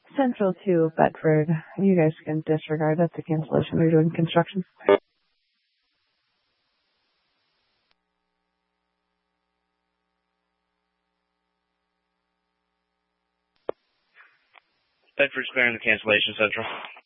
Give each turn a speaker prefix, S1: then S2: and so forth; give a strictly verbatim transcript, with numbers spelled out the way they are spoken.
S1: Central to Bedford. You guys can disregard that's a cancellation. They're doing construction.
S2: Bedford's clearing the cancellation, Central.